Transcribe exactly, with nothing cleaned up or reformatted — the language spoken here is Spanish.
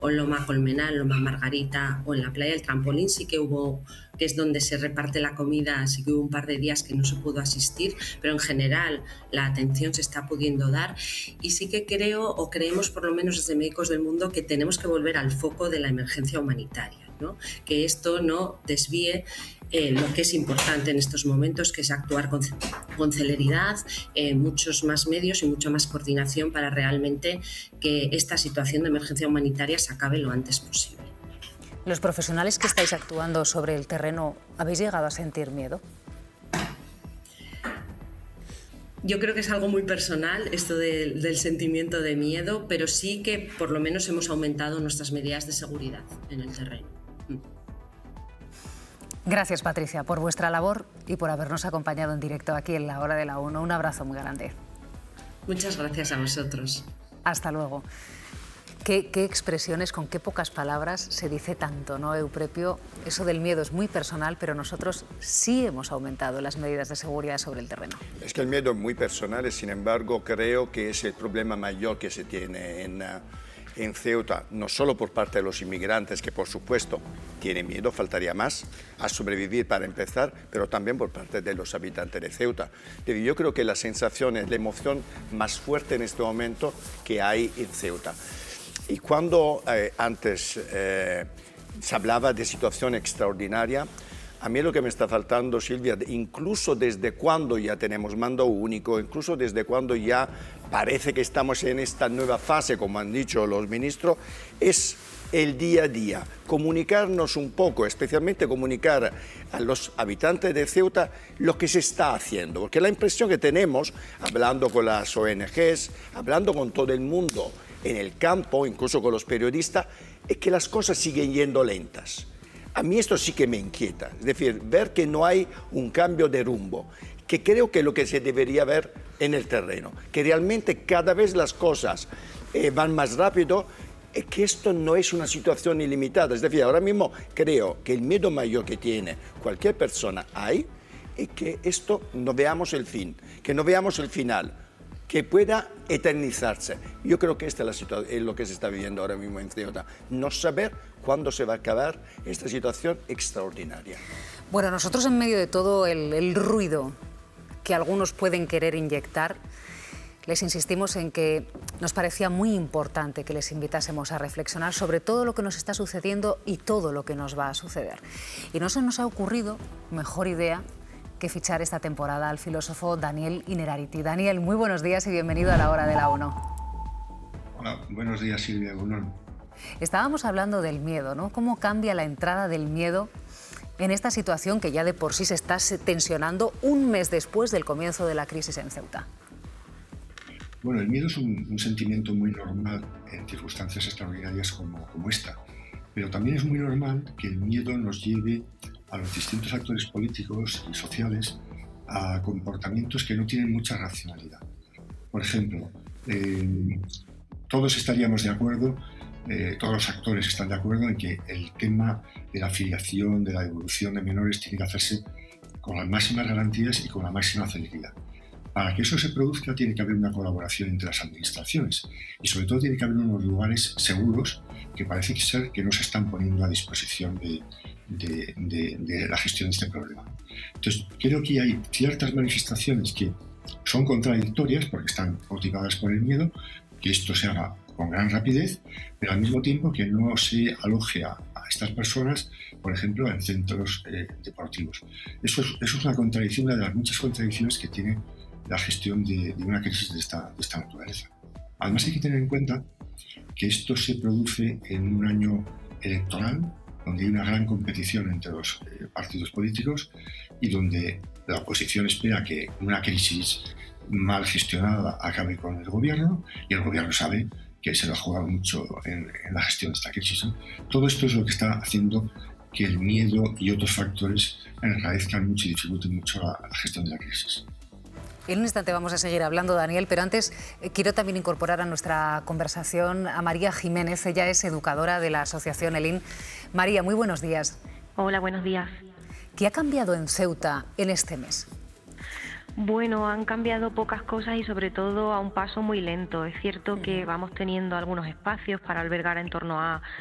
o en Loma Colmenar, Loma Margarita o en la playa del Trampolín sí que hubo, que es donde se reparte la comida, sí que hubo un par de días que no se pudo asistir, pero en general la atención se está pudiendo dar y sí que creo, o creemos por lo menos desde Médicos del Mundo, que tenemos que volver al foco de la emergencia humanitaria, ¿no? Que esto no desvíe Eh, lo que es importante en estos momentos, que es actuar con, con celeridad, eh, muchos más medios y mucha más coordinación para realmente que esta situación de emergencia humanitaria se acabe lo antes posible. Los profesionales que estáis actuando sobre el terreno, ¿habéis llegado a sentir miedo? Yo creo que es algo muy personal esto de, del sentimiento de miedo, pero sí que por lo menos hemos aumentado nuestras medidas de seguridad en el terreno. Gracias, Patricia, por vuestra labor y por habernos acompañado en directo aquí en La Hora de la Uno. Un abrazo muy grande. Muchas gracias a vosotros. Hasta luego. ¿Qué, qué expresiones, con qué pocas palabras se dice tanto, ¿no, Euprepio? Eso del miedo es muy personal, pero nosotros sí hemos aumentado las medidas de seguridad sobre el terreno. Es que el miedo es muy personal y, sin embargo, creo que es el problema mayor que se tiene en... Uh... en Ceuta, no solo por parte de los inmigrantes, que por supuesto tienen miedo, faltaría más, a sobrevivir para empezar, pero también por parte de los habitantes de Ceuta. Yo creo que la sensación es la emoción más fuerte en este momento que hay en Ceuta. Y cuando eh, antes eh, se hablaba de situación extraordinaria, a mí lo que me está faltando, Silvia, incluso desde cuando ya tenemos mando único, incluso desde cuando ya parece que estamos en esta nueva fase, como han dicho los ministros, es el día a día, comunicarnos un poco, especialmente comunicar a los habitantes de Ceuta lo que se está haciendo, porque la impresión que tenemos, hablando con las O N Ges, hablando con todo el mundo en el campo, incluso con los periodistas, es que las cosas siguen yendo lentas. A mí esto sí que me inquieta, es decir, ver que no hay un cambio de rumbo, que creo que es lo que se debería ver en el terreno, que realmente cada vez las cosas eh, van más rápido, y que esto no es una situación ilimitada. Es decir, ahora mismo creo que el miedo mayor que tiene cualquier persona hay es que esto no veamos el fin, que no veamos el final, que pueda eternizarse. Yo creo que esta es, la situación, es lo que se está viviendo ahora mismo en Ceuta, no saber cuándo se va a acabar esta situación extraordinaria. Bueno, nosotros en medio de todo el, el ruido que algunos pueden querer inyectar, les insistimos en que nos parecía muy importante que les invitásemos a reflexionar sobre todo lo que nos está sucediendo y todo lo que nos va a suceder. Y no se nos ha ocurrido mejor idea que fichar esta temporada al filósofo Daniel Innerarity. Daniel, muy buenos días y bienvenido a La Hora de la Uno. Hola, buenos días, Silvia Gunón. Estábamos hablando del miedo, ¿no? ¿Cómo cambia la entrada del miedo en esta situación que ya de por sí se está tensionando un mes después del comienzo de la crisis en Ceuta? Bueno, el miedo es un, un sentimiento muy normal en circunstancias extraordinarias como, como esta, pero también es muy normal que el miedo nos lleve a los distintos actores políticos y sociales a comportamientos que no tienen mucha racionalidad. Por ejemplo, eh, todos estaríamos de acuerdo, eh, todos los actores están de acuerdo en que el tema de la filiación, de la devolución de menores tiene que hacerse con las máximas garantías y con la máxima celeridad. Para que eso se produzca tiene que haber una colaboración entre las administraciones y sobre todo tiene que haber unos lugares seguros que parece ser que no se están poniendo a disposición de, de, de, de la gestión de este problema. Entonces, creo que hay ciertas manifestaciones que son contradictorias porque están motivadas por el miedo, que esto se haga con gran rapidez, pero al mismo tiempo que no se aloje a, a estas personas, por ejemplo, en centros eh, deportivos. Eso es, eso es una contradicción, una de las muchas contradicciones que tiene la gestión de, de una crisis de esta, de esta naturaleza. Además hay que tener en cuenta que esto se produce en un año electoral, donde hay una gran competición entre los eh, partidos políticos y donde la oposición espera que una crisis mal gestionada acabe con el gobierno y el gobierno sabe que se lo ha jugado mucho en, en la gestión de esta crisis, ¿no? Todo esto es lo que está haciendo que el miedo y otros factores enrarezcan mucho y dificulten mucho la, la gestión de la crisis. En un instante vamos a seguir hablando, Daniel, pero antes eh, quiero también incorporar a nuestra conversación a María Jiménez. Ella es educadora de la Asociación ELIN. María, muy buenos días. Hola, buenos días. ¿Qué ha cambiado en Ceuta en este mes? Bueno, han cambiado pocas cosas y sobre todo a un paso muy lento. Es cierto que vamos teniendo algunos espacios para albergar en torno a